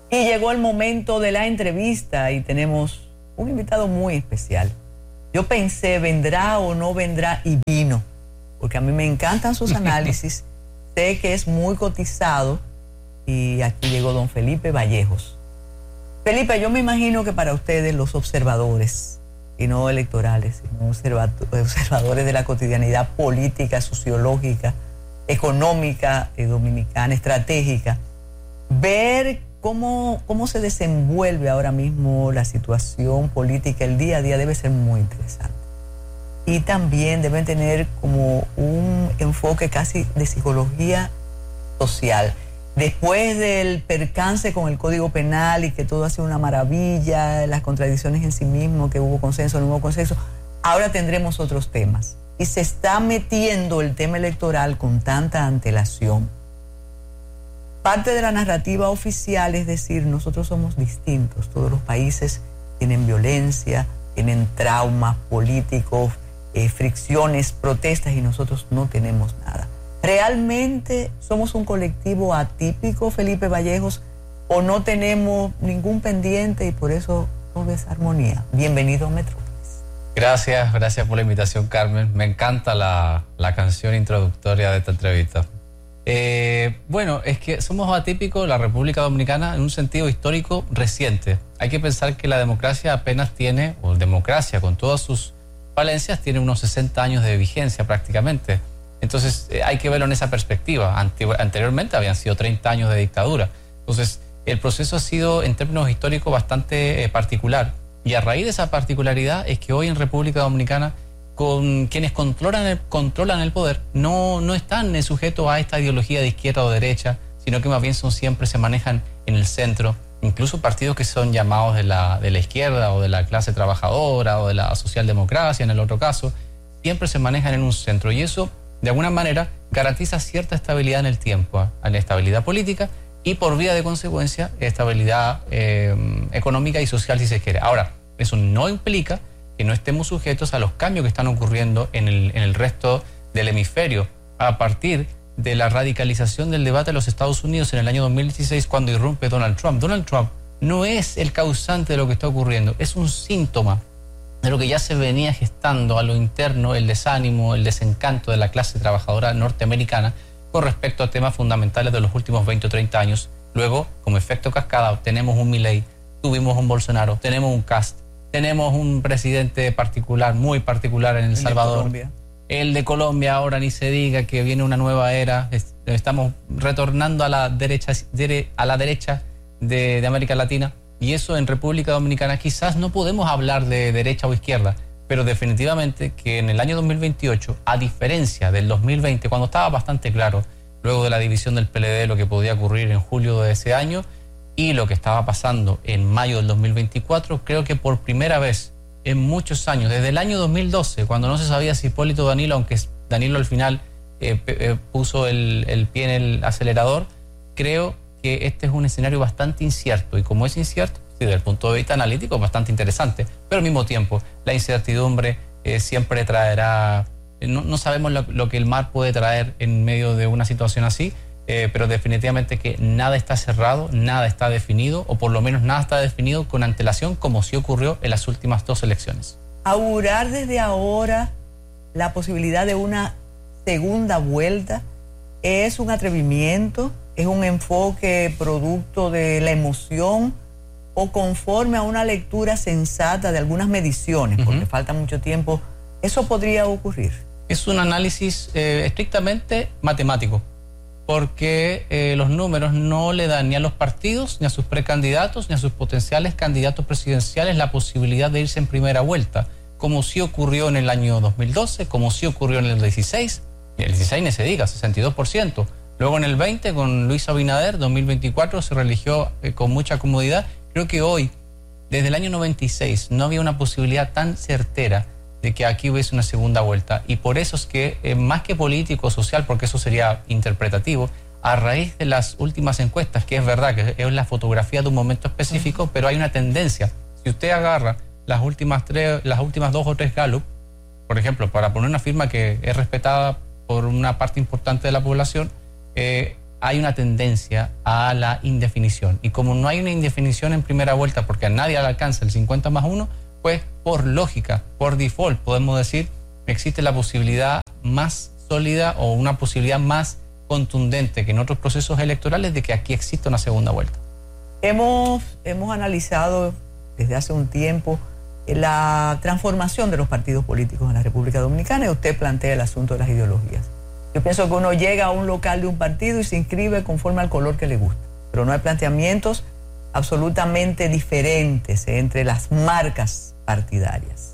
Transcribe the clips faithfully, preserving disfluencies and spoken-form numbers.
Y llegó el momento de la entrevista y tenemos un invitado muy especial. Yo pensé, ¿vendrá o no vendrá? Y vino, porque a mí me encantan sus análisis. Sé que es muy cotizado y aquí llegó don Felipe Vallejos. Felipe, yo me imagino que para ustedes los observadores, y no electorales, sino observadores de la cotidianidad política, sociológica, económica, eh, dominicana, estratégica, ver cómo, cómo se desenvuelve ahora mismo la situación política, el día a día, debe ser muy interesante. Y también deben tener como un enfoque casi de psicología social. Después del percance con el Código Penal y que todo ha sido una maravilla, las contradicciones en sí mismo, que hubo consenso, no hubo consenso, ahora tendremos otros temas. Y se está metiendo el tema electoral con tanta antelación. Parte de la narrativa oficial es decir, nosotros somos distintos, todos los países tienen violencia, tienen traumas políticos, eh, fricciones, protestas, y nosotros no tenemos nada. ¿Realmente somos un colectivo atípico, Felipe Vallejos, o no tenemos ningún pendiente y por eso todo es armonía? Bienvenido a Metrópolis. Gracias, gracias por la invitación, Carmen. Me encanta la, la canción introductoria de esta entrevista. Eh, bueno, es que somos atípicos la República Dominicana en un sentido histórico reciente. Hay que pensar que la democracia apenas tiene, o democracia con todas sus falencias, tiene unos sesenta años de vigencia prácticamente. Entonces eh, hay que verlo en esa perspectiva. Anterior, anteriormente habían sido treinta años de dictadura. Entonces el proceso ha sido en términos históricos bastante eh, particular. Y a raíz de esa particularidad es que hoy en República Dominicana con quienes controlan el, controlan el poder no, no están sujetos a esta ideología de izquierda o derecha, sino que más bien son siempre se manejan en el centro. Incluso partidos que son llamados de la, de la izquierda o de la clase trabajadora o de la socialdemocracia en el otro caso, siempre se manejan en un centro. Y eso de alguna manera garantiza cierta estabilidad en el tiempo, ¿eh? La estabilidad política y por vía de consecuencia estabilidad eh, económica y social si se quiere. Ahora, eso no implica que no estemos sujetos a los cambios que están ocurriendo en el, en el resto del hemisferio a partir de la radicalización del debate en los Estados Unidos en el año dos mil dieciséis cuando irrumpe Donald Trump. Donald Trump no es el causante de lo que está ocurriendo, es un síntoma de lo que ya se venía gestando a lo interno, el desánimo, el desencanto de la clase trabajadora norteamericana con respecto a temas fundamentales de los últimos veinte o treinta años. Luego, como efecto cascada, tenemos un Milei, tuvimos un Bolsonaro, tenemos un Cast, tenemos un presidente particular, muy particular en El, el Salvador. De el de Colombia, ahora ni se diga que viene una nueva era. Estamos retornando a la derecha, a la derecha de, de América Latina. Y eso en República Dominicana quizás no podemos hablar de derecha o izquierda, pero definitivamente que en el año dos mil veintiocho, a diferencia del dos mil veinte, cuando estaba bastante claro, luego de la división del P L D, lo que podía ocurrir en julio de ese año y lo que estaba pasando en mayo del dos mil veinticuatro, creo que por primera vez en muchos años, desde el año dos mil doce, cuando no se sabía si Hipólito o Danilo, aunque Danilo al final eh, eh, puso el, el pie en el acelerador, creo que este es un escenario bastante incierto y como es incierto, sí, desde el punto de vista analítico es bastante interesante, pero al mismo tiempo la incertidumbre eh, siempre traerá, eh, no, no sabemos lo, lo que el mar puede traer en medio de una situación así, eh, pero definitivamente que nada está cerrado, nada está definido, o por lo menos nada está definido con antelación como sí ocurrió en las últimas dos elecciones. Augurar desde ahora la posibilidad de una segunda vuelta es un atrevimiento, es un enfoque producto de la emoción o conforme a una lectura sensata de algunas mediciones, porque uh-huh. falta mucho tiempo. ¿Eso podría ocurrir? Es un análisis eh, estrictamente matemático, porque eh, los números no le dan ni a los partidos, ni a sus precandidatos, ni a sus potenciales candidatos presidenciales la posibilidad de irse en primera vuelta, como sí ocurrió en el año dos mil doce, como sí ocurrió en el dieciséis, y el dieciséis ni se diga, sesenta y dos por ciento. Luego en el veinte, con Luis Abinader, dos mil veinticuatro, se reeligió eh, con mucha comodidad. Creo que hoy, desde el año noventa y seis, no había una posibilidad tan certera de que aquí hubiese una segunda vuelta. Y por eso es que, eh, más que político o social, porque eso sería interpretativo, a raíz de las últimas encuestas, que es verdad que es la fotografía de un momento específico, uh-huh. pero hay una tendencia. Si usted agarra las últimas, tres, las últimas dos o tres Gallup, por ejemplo, para poner una firma que es respetada por una parte importante de la población, Eh, hay una tendencia a la indefinición. Y como no hay una indefinición en primera vuelta, porque a nadie le alcanza el cincuenta más uno, pues por lógica, por default, podemos decir, existe la posibilidad más sólida o una posibilidad más contundente que en otros procesos electorales de que aquí exista una segunda vuelta. Hemos, hemos analizado desde hace un tiempo la transformación de los partidos políticos en la República Dominicana y usted plantea el asunto de las ideologías. Yo pienso que uno llega a un local de un partido y se inscribe conforme al color que le gusta, pero no hay planteamientos absolutamente diferentes entre las marcas partidarias.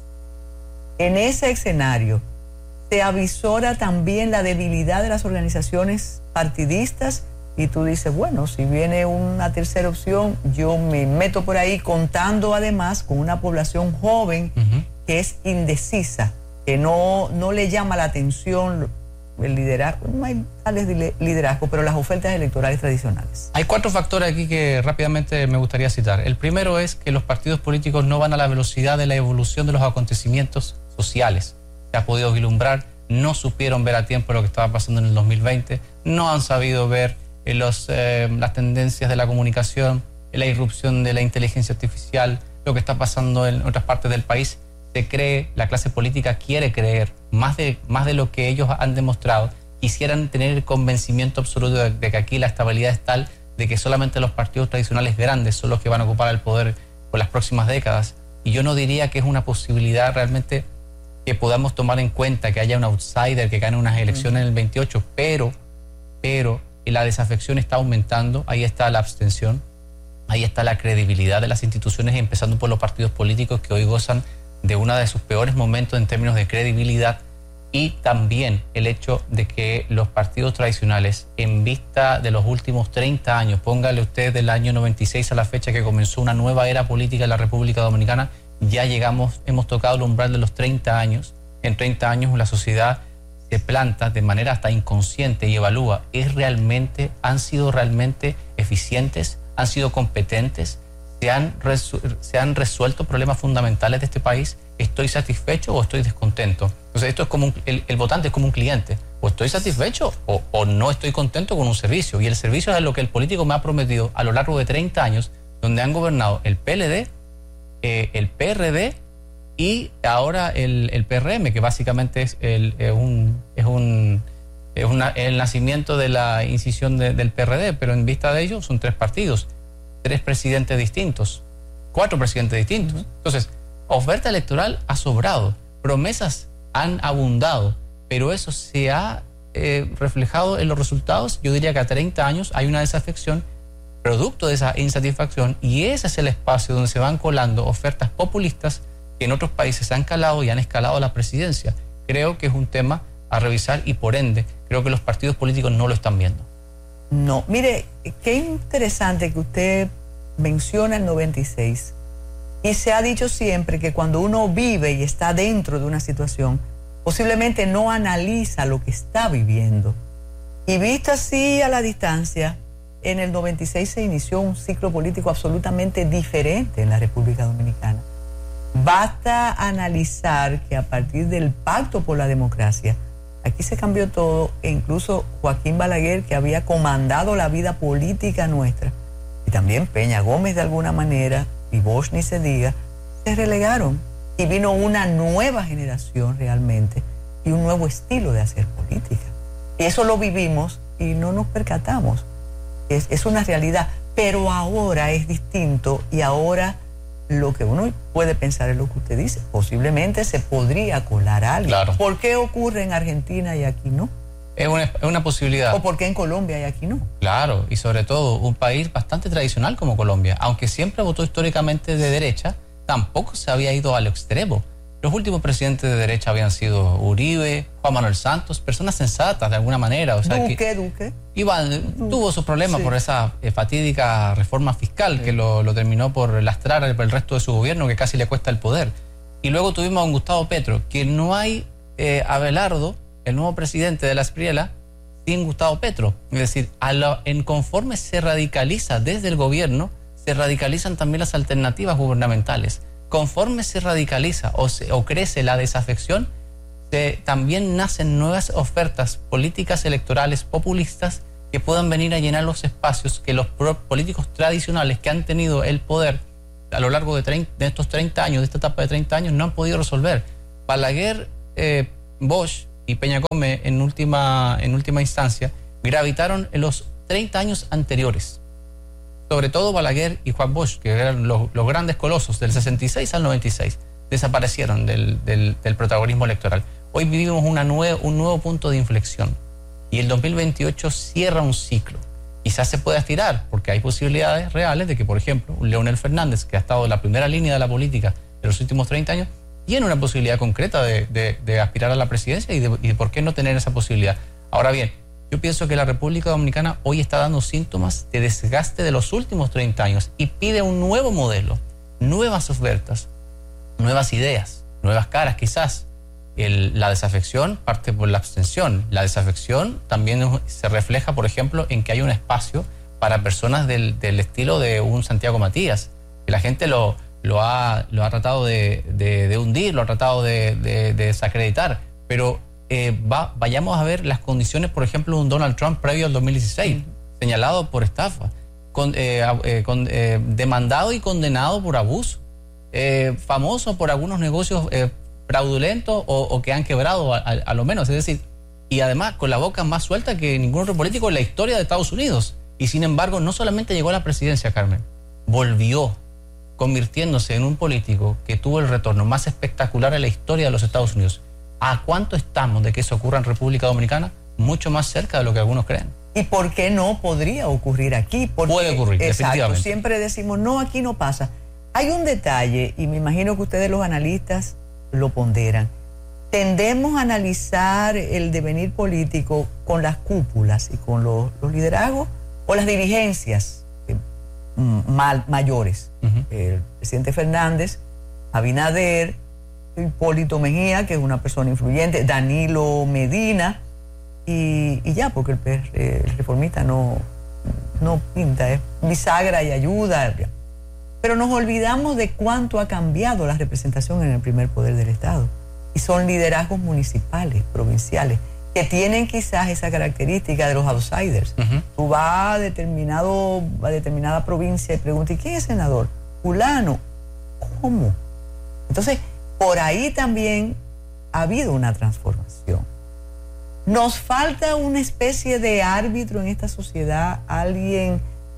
En ese escenario, ¿se avisora también la debilidad de las organizaciones partidistas? Y tú dices, bueno, si viene una tercera opción, yo me meto por ahí, contando además con una población joven uh-huh. que es indecisa, que no, no le llama la atención el liderazgo, no hay tales liderazgo, pero las ofertas electorales tradicionales. Hay cuatro factores aquí que rápidamente me gustaría citar. El primero es que los partidos políticos no van a la velocidad de la evolución de los acontecimientos sociales. Se ha podido vislumbrar, no supieron ver a tiempo lo que estaba pasando en el dos mil veinte, no han sabido ver eh, los, eh, las tendencias de la comunicación, la irrupción de la inteligencia artificial, lo que está pasando en otras partes del país. Se cree, la clase política quiere creer, más de, más de lo que ellos han demostrado, quisieran tener el convencimiento absoluto de, de que aquí la estabilidad es tal, de que solamente los partidos tradicionales grandes son los que van a ocupar el poder por las próximas décadas. Y yo no diría que es una posibilidad realmente que podamos tomar en cuenta que haya un outsider que gane unas elecciones en el veintiocho, pero, pero la desafección está aumentando, ahí está la abstención, ahí está la credibilidad de las instituciones, empezando por los partidos políticos que hoy gozan de uno de sus peores momentos en términos de credibilidad, y también el hecho de que los partidos tradicionales, en vista de los últimos treinta años, póngale usted del año noventa y seis a la fecha que comenzó una nueva era política en la República Dominicana, ya llegamos, hemos tocado el umbral de los treinta años. En treinta años la sociedad se planta de manera hasta inconsciente y evalúa, ¿es realmente, han sido realmente eficientes? ¿Han sido competentes? ¿Se han, resu ¿Se han resuelto problemas fundamentales de este país? ¿Estoy satisfecho o estoy descontento? Entonces esto es como un, el, el votante es como un cliente. O estoy satisfecho o, o no estoy contento con un servicio. Y el servicio es lo que el político me ha prometido a lo largo de treinta años, donde han gobernado el P L D, eh, el P R D y ahora el, el P R M, que básicamente es, el, es, un, es, un, es una, el nacimiento de la incisión de, del P R D, pero en vista de ello son tres partidos, tres presidentes distintos, cuatro presidentes distintos. Uh-huh. Entonces, oferta electoral ha sobrado, promesas han abundado, pero eso se ha eh, reflejado en los resultados. Yo diría que a treinta años hay una desafección producto de esa insatisfacción, y ese es el espacio donde se van colando ofertas populistas que en otros países han calado y han escalado la presidencia. Creo que es un tema a revisar y por ende creo que los partidos políticos no lo están viendo. No, mire, qué interesante que usted menciona el noventa y seis. Y se ha dicho siempre que cuando uno vive y está dentro de una situación, posiblemente no analiza lo que está viviendo. Y visto así a la distancia, en el noventa y seis se inició un ciclo político absolutamente diferente en la República Dominicana. Basta analizar que a partir del Pacto por la Democracia, aquí se cambió todo, e incluso Joaquín Balaguer, que había comandado la vida política nuestra, y también Peña Gómez de alguna manera, y Bosch ni se diga, se relegaron y vino una nueva generación realmente y un nuevo estilo de hacer política. Y eso lo vivimos y no nos percatamos. Es, es una realidad, pero ahora es distinto, y ahora lo que uno puede pensar es lo que usted dice, posiblemente se podría colar algo. Claro. ¿Por qué ocurre en Argentina y aquí no? Es una, es una posibilidad. ¿O por qué en Colombia y aquí no? Claro, y sobre todo un país bastante tradicional como Colombia, aunque siempre votó históricamente de derecha, tampoco se había ido al extremo. Los últimos presidentes de derecha habían sido Uribe, Juan Manuel Santos, personas sensatas de alguna manera. O sea, Duque, que Duque. Iván Duque. Tuvo sus problemas sí. por esa eh, fatídica reforma fiscal sí. que lo, lo terminó por lastrar el, el resto de su gobierno, que casi le cuesta el poder. Y luego tuvimos a un Gustavo Petro, que no hay eh, Abelardo, el nuevo presidente de la Espriela, sin Gustavo Petro. Es decir, a lo, en conforme se radicaliza desde el gobierno, se radicalizan también las alternativas gubernamentales. Conforme se radicaliza o, se, o crece la desafección, se, también nacen nuevas ofertas políticas electorales populistas que puedan venir a llenar los espacios que los políticos tradicionales que han tenido el poder a lo largo de, treinta, de estos treinta años, de esta etapa de treinta años, no han podido resolver. Balaguer, eh, Bosch y Peña Gómez en última, en última instancia gravitaron en los treinta años anteriores. Sobre todo Balaguer y Juan Bosch, que eran los, los grandes colosos del sesenta y seis al noventa y seis, desaparecieron del, del, del protagonismo electoral. Hoy vivimos una nue un nuevo punto de inflexión y el dos mil veintiocho cierra un ciclo. Quizás se pueda estirar, porque hay posibilidades reales de que, por ejemplo, un Leonel Fernández, que ha estado en la primera línea de la política de los últimos treinta años, tiene una posibilidad concreta de, de, de aspirar a la presidencia y de, y de por qué no tener esa posibilidad. Ahora bien, yo pienso que la República Dominicana hoy está dando síntomas de desgaste de los últimos treinta años y pide un nuevo modelo, nuevas ofertas, nuevas ideas, nuevas caras quizás. El, la desafección parte por la abstención. La desafección también se refleja, por ejemplo, en que hay un espacio para personas del, del estilo de un Santiago Matías, que la gente lo, lo, ha, lo ha tratado de, de, de hundir, lo ha tratado de, de, de desacreditar, pero eh, va, vayamos a ver las condiciones, por ejemplo, de un Donald Trump previo al dos mil dieciséis, mm. señalado por estafa, con, eh, eh, con, eh, demandado y condenado por abuso, eh, famoso por algunos negocios eh, fraudulentos o, o que han quebrado a, a, a lo menos, es decir, y además con la boca más suelta que ningún otro político en la historia de Estados Unidos. Y sin embargo, no solamente llegó a la presidencia, Carmen, volvió convirtiéndose en un político que tuvo el retorno más espectacular en la historia de los Estados Unidos. ¿A cuánto estamos de que eso ocurra en República Dominicana? Mucho más cerca de lo que algunos creen. ¿Y por qué no podría ocurrir aquí? Porque, puede ocurrir, exacto, definitivamente. Siempre decimos, no, aquí no pasa. Hay un detalle, y me imagino que ustedes los analistas lo ponderan. Tendemos a analizar el devenir político con las cúpulas y con los, los liderazgos o las dirigencias eh, mal, mayores. Uh-huh. El presidente Fernández, Abinader, Hipólito Mejía, que es una persona influyente, Danilo Medina, y, y ya, porque el, el reformista no, no pinta, es bisagra y ayuda. Pero nos olvidamos de cuánto ha cambiado la representación en el primer poder del Estado. Y son liderazgos municipales, provinciales, que tienen quizás esa característica de los outsiders. Uh-huh. Tú vas a, determinado, a determinada provincia y preguntas, ¿y quién es senador? Fulano. ¿Cómo? Entonces, por ahí también ha habido una transformación. Nos falta una especie de árbitro en esta sociedad, alguien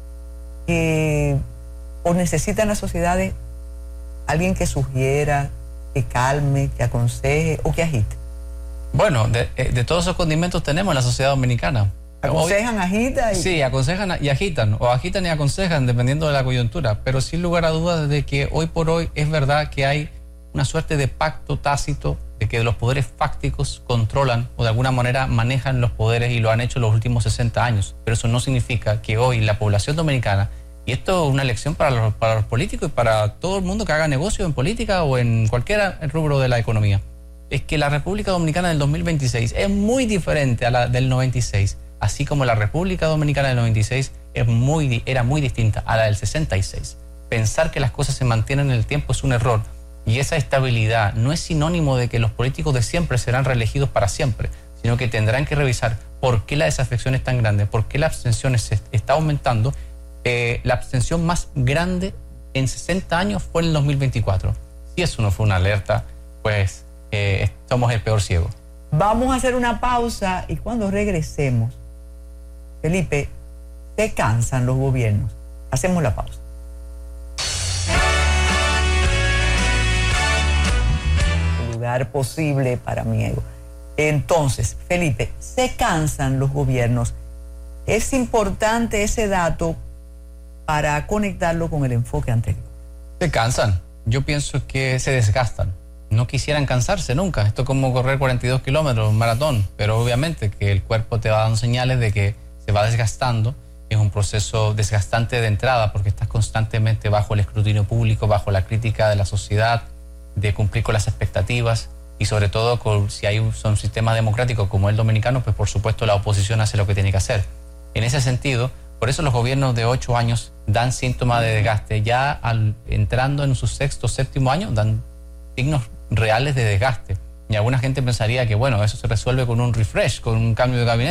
que... o necesitan las sociedades alguien que sugiera, que calme, que aconseje o que agite. Bueno, de, de todos esos condimentos tenemos en la sociedad dominicana. Aconsejan, agitan. Y... Sí, aconsejan y agitan, o agitan y aconsejan, dependiendo de la coyuntura. Pero sin lugar a dudas de que hoy por hoy es verdad que hay una suerte de pacto tácito de que los poderes fácticos controlan o de alguna manera manejan los poderes y lo han hecho los últimos sesenta años. Pero eso no significa que hoy la población dominicana, y esto es una lección para los, para los políticos y para todo el mundo que haga negocio en política o en cualquier rubro de la economía, es que la República Dominicana del dos mil veintiséis es muy diferente a la del noventa y seis, así como la República Dominicana del noventa y seis es muy, era muy distinta a la del sesenta y seis. Pensar que las cosas se mantienen en el tiempo es un error, y esa estabilidad no es sinónimo de que los políticos de siempre serán reelegidos para siempre, sino que tendrán que revisar por qué la desafección es tan grande, por qué la abstención se está aumentando. Eh, la abstención más grande en sesenta años fue en el dos mil veinticuatro. Si eso no fue una alerta, pues eh, somos el peor ciego. Vamos a hacer una pausa y cuando regresemos, Felipe, se cansan los gobiernos. Hacemos la pausa. El lugar posible para mi ego. Entonces, Felipe, se cansan los gobiernos. Es importante ese dato para conectarlo con el enfoque anterior. Se cansan. Yo pienso que se desgastan. No quisieran cansarse nunca. Esto es como correr cuarenta y dos kilómetros, un maratón. Pero obviamente que el cuerpo te va dando señales de que se va desgastando. Es un proceso desgastante de entrada porque estás constantemente bajo el escrutinio público, bajo la crítica de la sociedad, de cumplir con las expectativas y sobre todo con, si hay un, un sistema democrático como el dominicano, pues por supuesto la oposición hace lo que tiene que hacer. En ese sentido, por eso los gobiernos de ocho años dan síntomas de desgaste. Ya al, entrando en su sexto, séptimo año, dan signos reales de desgaste. Y alguna gente pensaría que, bueno, eso se resuelve con un refresh, con un cambio de gabinete.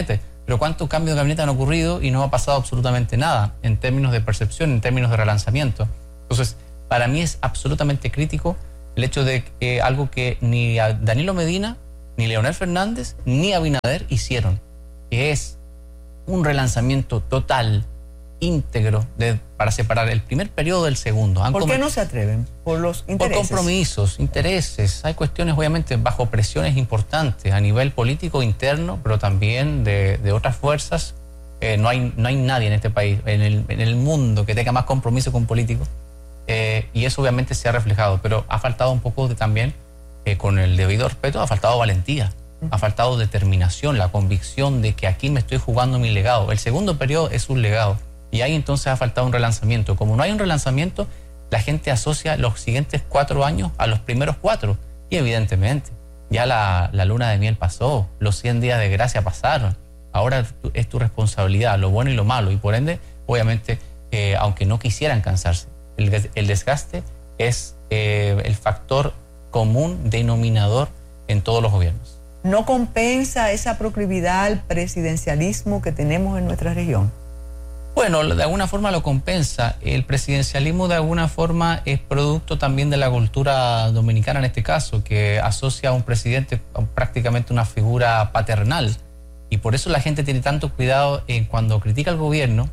pero cuántos cambios de gabinete han ocurrido y no ha pasado absolutamente nada en términos de percepción, en términos de relanzamiento. Entonces, para mí es absolutamente crítico el hecho de que algo que ni a Danilo Medina, ni Leonel Fernández, ni Abinader hicieron, que es un relanzamiento total, íntegro, de, para separar el primer periodo del segundo. Han ¿Por qué no se atreven? Por los intereses. Por compromisos, intereses. Hay cuestiones, obviamente, bajo presiones importantes a nivel político interno, pero también de, de otras fuerzas. Eh, no hay, no hay nadie en este país, en el, en el mundo, que tenga más compromiso con políticos. Eh, y eso obviamente se ha reflejado, pero ha faltado un poco de también, eh, con el debido respeto, ha faltado valentía, uh-huh. ha faltado determinación, la convicción de que aquí me estoy jugando mi legado. El segundo periodo es un legado y ahí entonces ha faltado un relanzamiento. Como no hay un relanzamiento, la gente asocia los siguientes cuatro años a los primeros cuatro y evidentemente ya la, la luna de miel pasó, los cien días de gracia pasaron, ahora es tu responsabilidad, lo bueno y lo malo, y por ende, obviamente, eh, aunque no quisieran cansarse, El, el desgaste es eh, el factor común denominador en todos los gobiernos. ¿No compensa esa proclividad al presidencialismo que tenemos en nuestra región? Bueno, de alguna forma lo compensa. El presidencialismo de alguna forma es producto también de la cultura dominicana en este caso, que asocia a un presidente a prácticamente una figura paternal. Y por eso la gente tiene tanto cuidado en cuando critica al gobierno,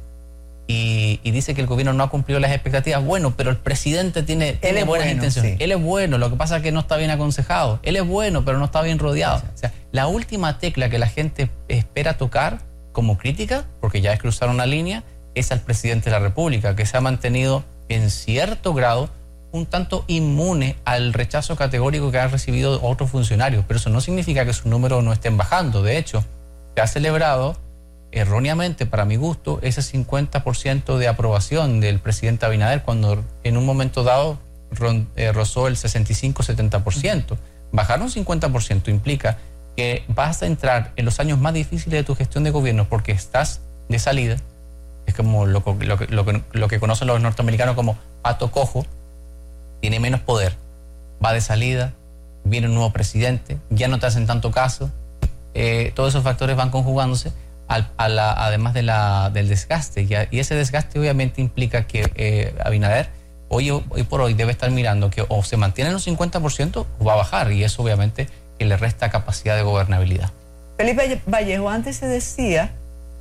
Y, y dice que el gobierno no ha cumplido las expectativas. Bueno, pero el presidente tiene, tiene buenas bueno, intenciones. Sí. Él es bueno, lo que pasa es que no está bien aconsejado. Él es bueno, pero no está bien rodeado. Sí. O sea, la última tecla que la gente espera tocar como crítica, porque ya es cruzar una línea, es al presidente de la República, que se ha mantenido en cierto grado un tanto inmune al rechazo categórico que han recibido otros funcionarios. Pero eso no significa que sus números no estén bajando. De hecho, se ha celebrado erróneamente, para mi gusto, ese cincuenta por ciento de aprobación del presidente Abinader cuando en un momento dado eh, rozó el sesenta y cinco a setenta por ciento. Bajar un cincuenta por ciento implica que vas a entrar en los años más difíciles de tu gestión de gobierno porque estás de salida. Es como lo, lo, lo, lo que conocen los norteamericanos como pato cojo, tiene menos poder, va de salida, viene un nuevo presidente, ya no te hacen tanto caso, eh, todos esos factores van conjugándose. Al, a la, además de la, del desgaste, y, a, y ese desgaste obviamente implica que eh, Abinader hoy, hoy por hoy debe estar mirando que o se mantiene en un cincuenta por ciento o va a bajar, y eso obviamente que le resta capacidad de gobernabilidad. Felipe Vallejo, antes se decía,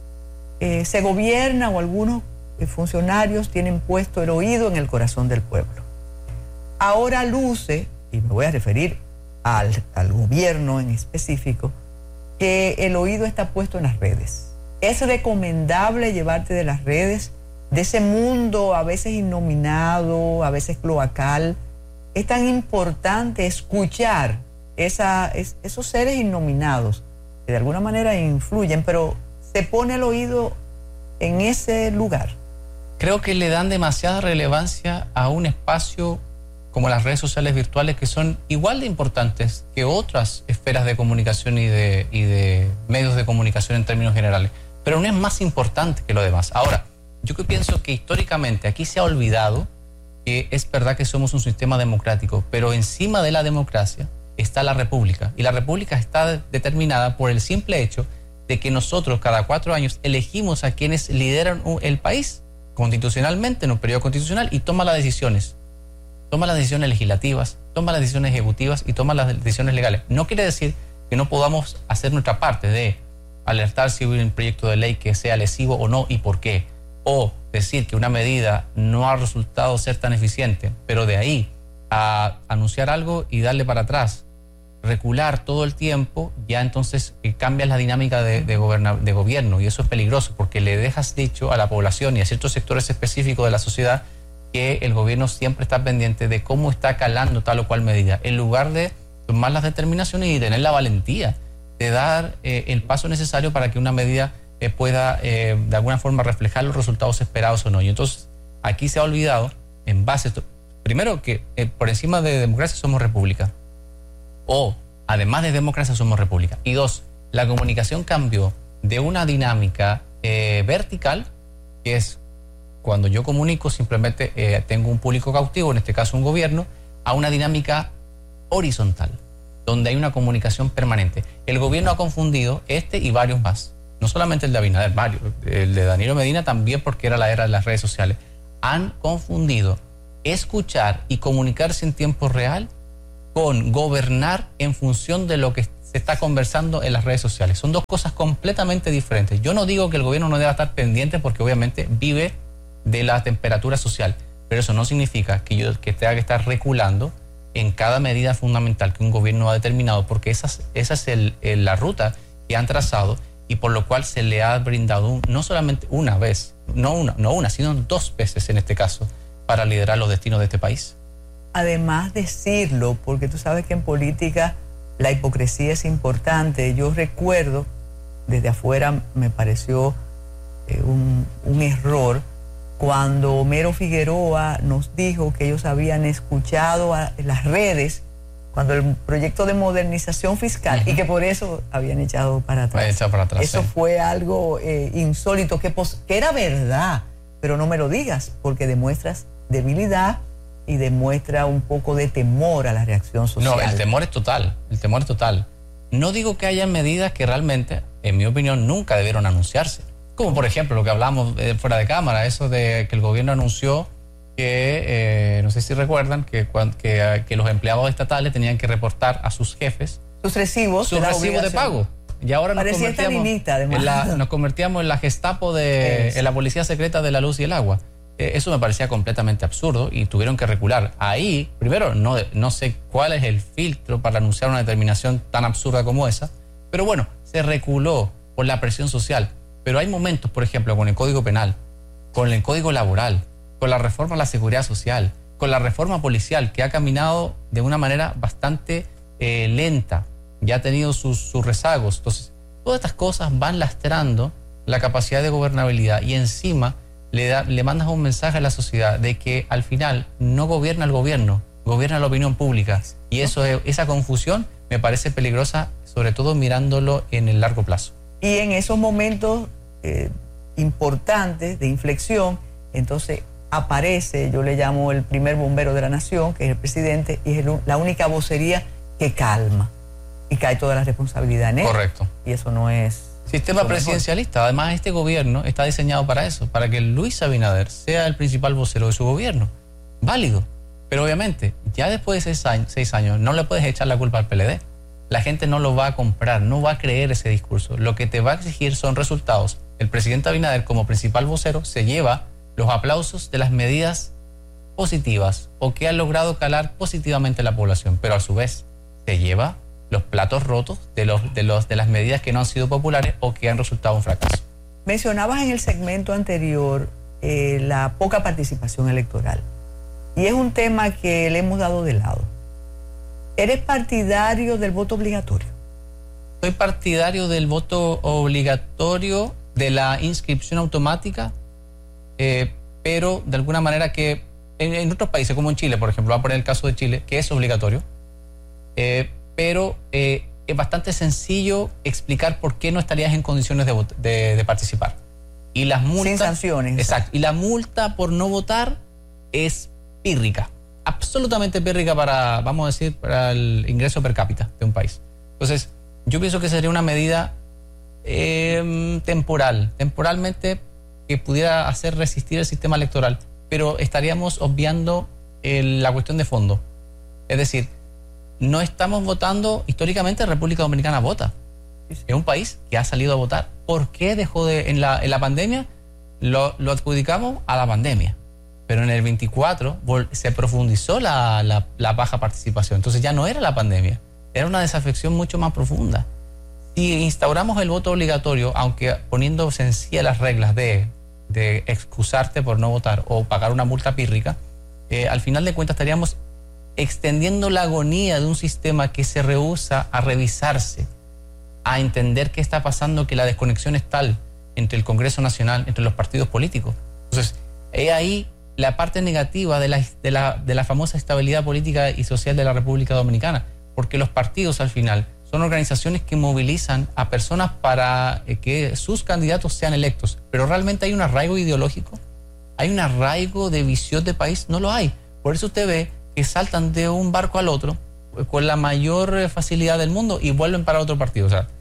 eh, se gobierna o algunos funcionarios tienen puesto el oído en el corazón del pueblo. Ahora luce, y me voy a referir al, al gobierno en específico, que el oído está puesto en las redes. Es recomendable llevarte de las redes, de ese mundo a veces innominado, a veces cloacal. Es tan importante escuchar esa, es, esos seres innominados que de alguna manera influyen, pero se pone el oído en ese lugar. Creo que le dan demasiada relevancia a un espacio como las redes sociales virtuales, que son igual de importantes que otras esferas de comunicación y de, y de medios de comunicación en términos generales, pero no es más importante que lo demás. Ahora, yo que pienso que históricamente aquí se ha olvidado que es verdad que somos un sistema democrático, pero encima de la democracia está la república, y la república está determinada por el simple hecho de que nosotros cada cuatro años elegimos a quienes lideran el país constitucionalmente en un periodo constitucional y toman las decisiones. Toma las decisiones legislativas, toma las decisiones ejecutivas y toma las decisiones legales. No quiere decir que no podamos hacer nuestra parte de alertar si hay un proyecto de ley que sea lesivo o no y por qué. O decir que una medida no ha resultado ser tan eficiente, pero de ahí a anunciar algo y darle para atrás, recular todo el tiempo, ya entonces eh, cambias la dinámica de, de, goberna, de gobierno, y eso es peligroso porque le dejas dicho a la población y a ciertos sectores específicos de la sociedad que el gobierno siempre está pendiente de cómo está calando tal o cual medida, en lugar de tomar las determinaciones y tener la valentía de dar eh, el paso necesario para que una medida eh, pueda eh, de alguna forma reflejar los resultados esperados o no. Y entonces aquí se ha olvidado, en base a esto, primero que eh, por encima de democracia somos república, o además de democracia somos república, y dos, la comunicación cambió de una dinámica eh, vertical, que es cuando yo comunico simplemente eh, tengo un público cautivo, en este caso un gobierno, a una dinámica horizontal, donde hay una comunicación permanente. El gobierno ha confundido este y varios más. no solamente el de Abinader, varios, el de Danilo Medina también, porque era la era de las redes sociales, han confundido escuchar y comunicarse en tiempo real con gobernar en función de lo que se está conversando en las redes sociales. Son dos cosas completamente diferentes. Yo no digo que el gobierno no deba estar pendiente, porque obviamente vive de la temperatura social, pero eso no significa que yo que tenga que estar reculando en cada medida fundamental que un gobierno ha determinado, porque esa, esa es el, el, la ruta que han trazado y por lo cual se le ha brindado un, no solamente una vez, no una, no una, sino dos veces en este caso, para liderar los destinos de este país. Además decirlo, porque tú sabes que en política la hipocresía es importante. Yo recuerdo, desde afuera me pareció eh, un, un error cuando Homero Figueroa nos dijo que ellos habían escuchado a, en las redes cuando el proyecto de modernización fiscal, uh-huh, y que por eso habían echado para atrás. Echado para atrás, eso sí. Fue algo eh, insólito, que, pos, que era verdad, pero no me lo digas, porque demuestras debilidad y demuestra un poco de temor a la reacción social. No, el temor es total, el temor es total. No digo que haya medidas que realmente, en mi opinión, nunca debieron anunciarse. Como por ejemplo lo que hablamos eh, fuera de cámara, eso de que el gobierno anunció que, eh, no sé si recuerdan, que, que, que los empleados estatales tenían que reportar a sus jefes sus recibos, sus de, recibos de pago. Y ahora nos convertíamos, en la, nos convertíamos en la Gestapo, de, en la policía secreta de la luz y el agua. Eh, eso me parecía completamente absurdo y tuvieron que recular. Ahí, primero, no, no sé cuál es el filtro para anunciar una determinación tan absurda como esa, pero bueno, se reculó por la presión social. Pero hay momentos, por ejemplo, con el Código Penal, con el Código Laboral, con la reforma a la Seguridad Social, con la reforma policial, que ha caminado de una manera bastante eh, lenta, ya ha tenido sus, sus rezagos. Entonces, todas estas cosas van lastrando la capacidad de gobernabilidad y encima le, da, le mandas un mensaje a la sociedad de que al final no gobierna el gobierno, gobierna la opinión pública. Y eso, esa confusión me parece peligrosa, sobre todo mirándolo en el largo plazo. Y en esos momentos eh, importantes de inflexión, entonces aparece, yo le llamo el primer bombero de la nación, que es el presidente, y es el, la única vocería que calma. Y cae toda la responsabilidad en él. Correcto. Y eso no es... Sistema presidencialista. Además, este gobierno está diseñado para eso, para que Luis Abinader sea el principal vocero de su gobierno. Válido. Pero obviamente, ya después de seis años, seis años no le puedes echar la culpa al P L D. La gente no lo va a comprar, no va a creer ese discurso. Lo que te va a exigir son resultados. El presidente Abinader, como principal vocero, se lleva los aplausos de las medidas positivas o que han logrado calar positivamente la población, pero a su vez se lleva los platos rotos de, los, de, los, de las medidas que no han sido populares o que han resultado un fracaso. Mencionabas en el segmento anterior eh, la poca participación electoral, y es un tema que le hemos dado de lado. ¿Eres partidario del voto obligatorio? Soy partidario del voto obligatorio, de la inscripción automática, eh, pero de alguna manera que en, en otros países, como en Chile, por ejemplo, voy a poner el caso de Chile, que es obligatorio, eh, pero eh, es bastante sencillo explicar por qué no estarías en condiciones de, de, de participar. Y las multas... Sin sanciones. Exacto. Y la multa por no votar es pírrica. Absolutamente pírrica para, vamos a decir, para el ingreso per cápita de un país. Entonces, yo pienso que sería una medida eh, temporal, temporalmente, que pudiera hacer resistir el sistema electoral, pero estaríamos obviando el, la cuestión de fondo. Es decir, no estamos votando, históricamente República Dominicana vota. Es un país que ha salido a votar. ¿Por qué dejó de, en la, en la pandemia? Lo, lo adjudicamos a la pandemia. Pero en el veinticuatro se profundizó la, la, la baja participación. Entonces ya no era la pandemia, era una desafección mucho más profunda. Si instauramos el voto obligatorio, aunque poniendo sencillas las reglas de, de excusarte por no votar o pagar una multa pírrica, eh, al final de cuentas estaríamos extendiendo la agonía de un sistema que se rehúsa a revisarse, a entender qué está pasando, que la desconexión es tal entre el Congreso Nacional, entre los partidos políticos. Entonces, he ahí la parte negativa de la, de, la, de la famosa estabilidad política y social de la República Dominicana, porque los partidos al final son organizaciones que movilizan a personas para eh, que sus candidatos sean electos, pero realmente hay un arraigo ideológico, hay un arraigo de visión de país, no lo hay. Por eso usted ve que saltan de un barco al otro con la mayor facilidad del mundo y vuelven para otro partido. O sea,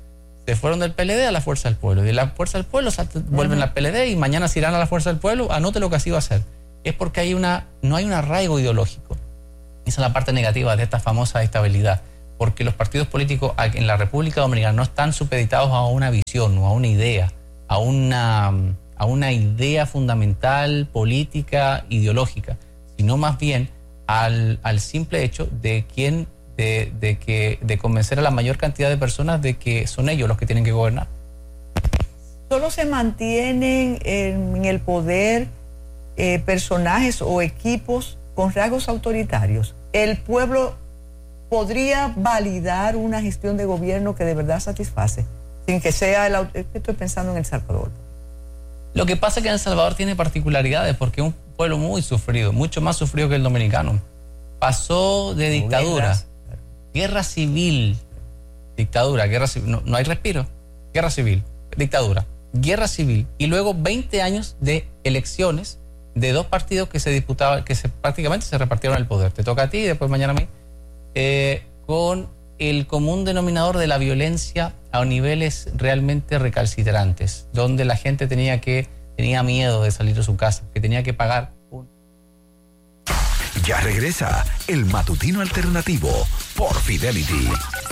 se fueron del P L D a la Fuerza del Pueblo. De la Fuerza del Pueblo vuelven uh-huh. al P L D y mañana se irán a la Fuerza del Pueblo. Anote lo que así va a ser. Es porque hay una, no hay un arraigo ideológico. Esa es la parte negativa de esta famosa estabilidad. Porque los partidos políticos en la República Dominicana no están supeditados a una visión o a una idea, a una, a una idea fundamental, política, ideológica, sino más bien al, al simple hecho de quién De, de, que, de convencer a la mayor cantidad de personas de que son ellos los que tienen que gobernar. ¿Solo se mantienen en, en el poder eh, personajes o equipos con rasgos autoritarios? ¿El pueblo podría validar una gestión de gobierno que de verdad satisface, sin que sea el... Estoy pensando en El Salvador. Lo que pasa es que en El Salvador tiene particularidades porque es un pueblo muy sufrido, mucho más sufrido que el dominicano. Pasó de dictadura, guerra civil, dictadura, guerra civil, no, no hay respiro, guerra civil, dictadura, guerra civil, y luego veinte años de elecciones de dos partidos que se disputaban, que se, prácticamente se repartieron el poder. Te toca a ti y después mañana a mí, eh, con el común denominador de la violencia a niveles realmente recalcitrantes, donde la gente tenía que tenía miedo de salir de su casa, que tenía que pagar. Ya regresa el Matutino Alternativo por Fidelity.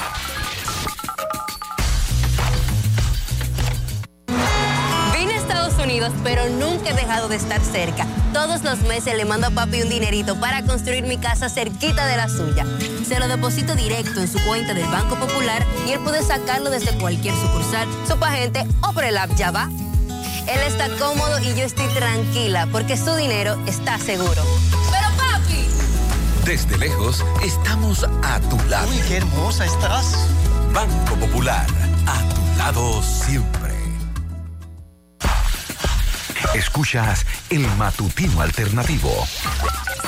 Vine a Estados Unidos, pero nunca he dejado de estar cerca. Todos los meses le mando a papi un dinerito para construir mi casa cerquita de la suya. Se lo deposito directo en su cuenta del Banco Popular y él puede sacarlo desde cualquier sucursal, Superagente o por el app Ya Va. Él está cómodo y yo estoy tranquila porque su dinero está seguro. ¡Pero papi! Desde lejos, estamos a tu lado. ¡Uy, qué hermosa estás! Banco Popular, a tu lado siempre. Escuchas el Matutino Alternativo.